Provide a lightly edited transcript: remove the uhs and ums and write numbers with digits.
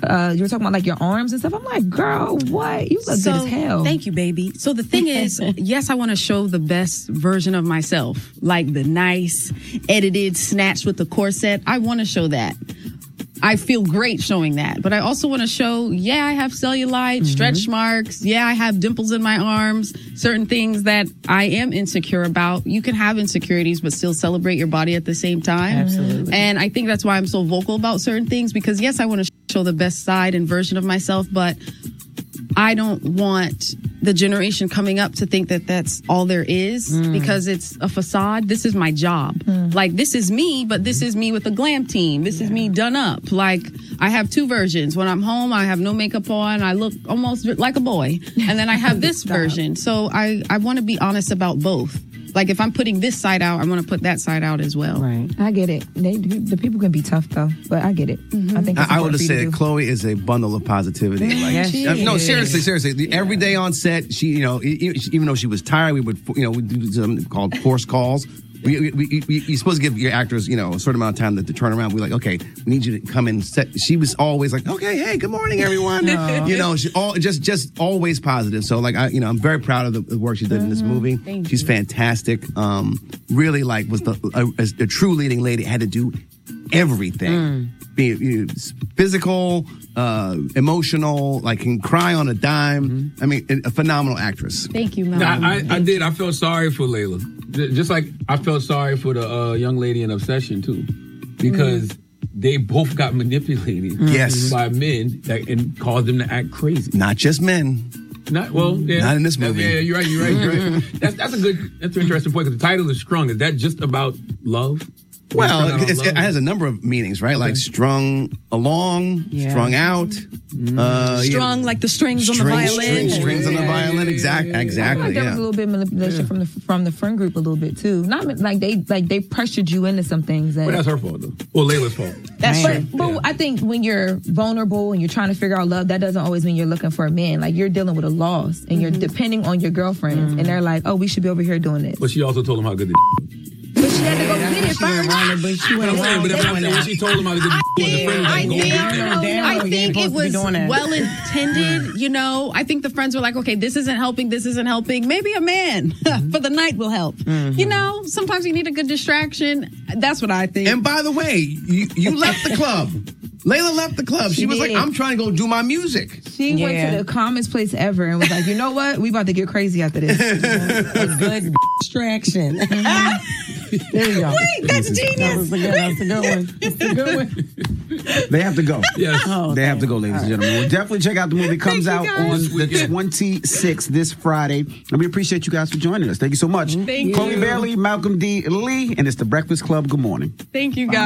you were talking about like your arms and stuff. I'm like, girl, what? You look good as hell. Thank you, baby. So the thing is, yes, I want to show the best version of myself, like the nice, edited, snatched with the corset. I want to show that. I feel great showing that. But I also want to show, I have cellulite, stretch marks. Yeah, I have dimples in my arms. Certain things that I am insecure about. You can have insecurities, but still celebrate your body at the same time. Absolutely. And I think that's why I'm so vocal about certain things. Because, yes, I want to show the best side and version of myself. But I don't want the generation coming up to think that that's all there is because it's a facade. This is my job. Like, this is me, but this is me with a glam team. This is me done up. Like, I have two versions. When I'm home, I have no makeup on. I look almost like a boy. And then I have this version. So I want to be honest about both. Like, if I'm putting this side out, I want to put that side out as well. Right. I get it. The people can be tough, though, but I get it. I think I would have said Chloe is a bundle of positivity. Like, no, seriously. Every day on set, she, even though she was tired, we would do something called forced calls. You're supposed to give your actors, a certain amount of time to turn around. We're like, okay, we need you to come in. She was always like, okay, hey, good morning, everyone. She just always positive. So like, I'm very proud of the work she did in this movie. She's fantastic. Really was a true leading lady. Had to do everything. Be physical, emotional, like can cry on a dime. I mean, a phenomenal actress. Thank you, Mel. I did. I felt sorry for Layla. Just like I felt sorry for the young lady in Obsession, too. Because they both got manipulated by men and caused them to act crazy. Not just men. Not in this movie. Yeah, you're right. That's an interesting point, because the title is Strung. Is that just about love? Well, it has a number of meanings, right? Like strung along, strung out. Strung like the strings on the violin. Strings on the violin, exactly. I think there was a little bit of manipulation from the friend group a little bit too. Not like they pressured you into some things. But that's her fault though. Or Layla's fault. That's true. But I think when you're vulnerable and you're trying to figure out love, that doesn't always mean you're looking for a man. Like you're dealing with a loss and you're depending on your girlfriends, and they're like, oh, we should be over here doing this. But she also told him how good the But she had to go get it first. But she told him how to get I think it was well intended, I think the friends were like, okay, this isn't helping. Maybe a man for the night will help. Sometimes you need a good distraction. That's what I think. And by the way, you left the club. Layla left the club. She was like, I'm trying to go do my music. She went to the calmest place ever and was like, you know what? We about to get crazy after this. A good distraction. There you go. Wait, that's genius. That's a good one. That's a good one. They have to go. Yes. They have to go, ladies and gentlemen. We'll definitely check out the movie. It comes out on the 26th, this Friday. And we appreciate you guys for joining us. Thank you so much. Thank you. Chloe Bailey, Malcolm D. Lee, and it's The Breakfast Club. Good morning. Thank you, guys.